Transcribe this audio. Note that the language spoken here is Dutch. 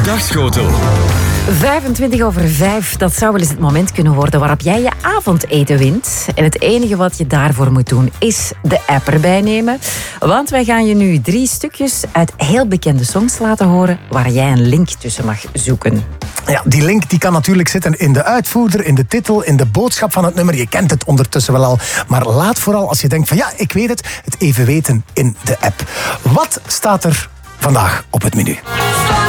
Middagschotel. 5:25, dat zou wel eens het moment kunnen worden waarop jij je avondeten wint. En het enige wat je daarvoor moet doen is de app erbij nemen. Want wij gaan je nu 3 stukjes uit heel bekende songs laten horen waar jij een link tussen mag zoeken. Ja, die link die kan natuurlijk zitten in de uitvoerder, in de titel, in de boodschap van het nummer. Je kent het ondertussen wel al. Maar laat vooral, als je denkt van ja, ik weet het even weten in de app. Wat staat er vandaag op het menu?